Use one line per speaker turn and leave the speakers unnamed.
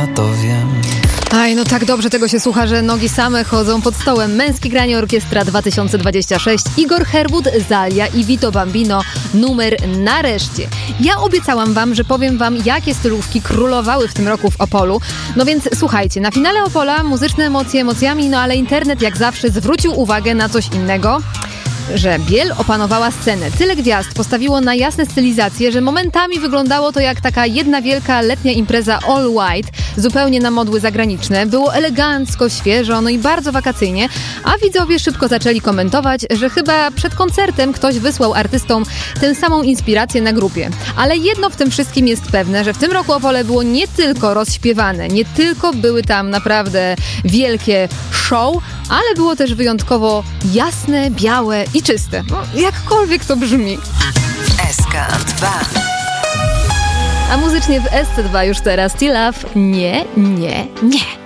ja to wiem.
Aj, no tak dobrze tego się słucha, że nogi same chodzą pod stołem. Męskie granie orkiestra 2026. Igor Herwód, Zalia i Vito Bambino. Numer Nareszcie. Ja obiecałam wam, że powiem wam, jakie stylówki królowały w tym roku w Opolu. No więc słuchajcie, na finale Opola muzyczne emocje emocjami, no ale internet jak zawsze zwrócił uwagę na coś innego. Że biel opanowała scenę. Tyle gwiazd postawiło na jasne stylizacje, że momentami wyglądało to jak taka jedna wielka letnia impreza all white, zupełnie na modły zagraniczne. Było elegancko, świeżo, no i bardzo wakacyjnie, a widzowie szybko zaczęli komentować, że chyba przed koncertem ktoś wysłał artystom tę samą inspirację na grupie. Ale jedno w tym wszystkim jest pewne, że w tym roku Opole było nie tylko rozśpiewane, nie tylko były tam naprawdę wielkie show, ale było też wyjątkowo jasne, białe i czyste. No, jakkolwiek to brzmi.
SK2.
A muzycznie w SC2 już teraz Still Love. Nie, nie, nie.